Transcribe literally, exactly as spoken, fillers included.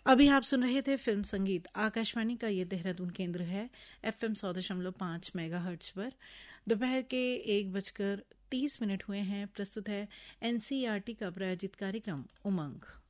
अभी आप सुन रहे थे फिल्म संगीत। आकाशवाणी का ये देहरादून केंद्र है, एफएम सौ दशमलव पाँच मेगा हर्ट्ज पर। दोपहर के एक बजकर तीस मिनट हुए हैं। प्रस्तुत है एनसीईआरटी का प्रायोजित कार्यक्रम उमंग।